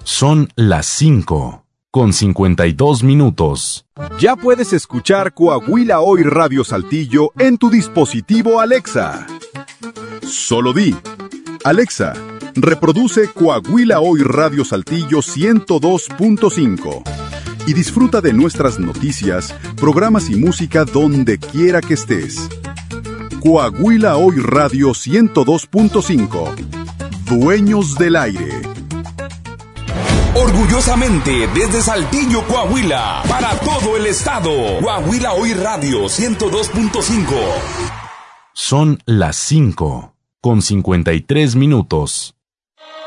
Son las 5:52. Ya puedes escuchar Coahuila Hoy Radio Saltillo en tu dispositivo Alexa. Solo di: Alexa, reproduce Coahuila Hoy Radio Saltillo 102.5 y disfruta de nuestras noticias, programas y música donde quiera que estés. Coahuila Hoy Radio 102.5. Dueños del aire. Orgullosamente desde Saltillo, Coahuila, para todo el estado. Coahuila Hoy Radio 102.5. Son las 5:53.